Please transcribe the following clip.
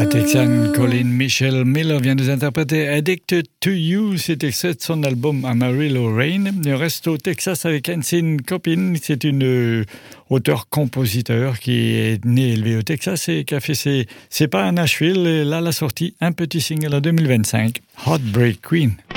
La Texane Colleen Michelle Miller vient nous interpréter Addicted to You. C'est extrait de son album Amarillo Rain. Il reste au Texas avec Hansine Copin. C'est une auteure-compositeur qui est née et élevée au Texas et qui a fait ses pas à Nashville. Et là, elle a sorti un petit single en 2025, Heartbreak Queen.